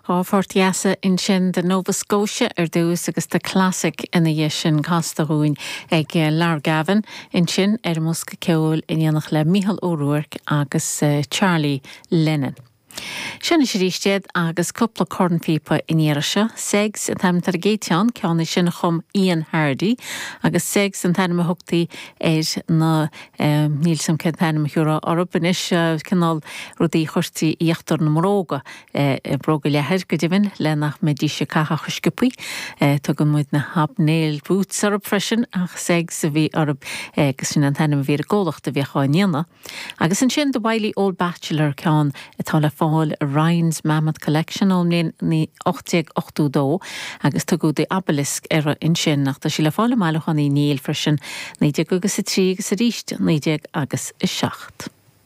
Fortiasa in sin de Nova Scotia dús agus de classic ina dhé sin castarúin ag Largavin in sin musca ceol in dhéanach le Micheál O'Rourke agus Charlie Lennon. Sinna sé rístead agus cúpla cornpípa in éiriise, segs an taim tar géiteán ceanna sin chum Ian Hardy, agus segs an taim a thugtaí na níl sam cén taim hiúra orbanis canál rudí chuirtí íochttar na mróga bróga lethir go dibhin lenach me díise cacha chuscipaí tu go muid na habnéil boots arab freisin ach segs a bhí arab gus sin an taim a bhí a ggólacht a bhí cháinna. Agus an sin do Wiley Old Bachelor ceán atá le fáil Ryan's Mammoth Collection ó ní 882 agus tu go de Obelisk in sin nach tá sí le fáil meilech an í níl freisin 9 agus 3 agus 9 agus 7.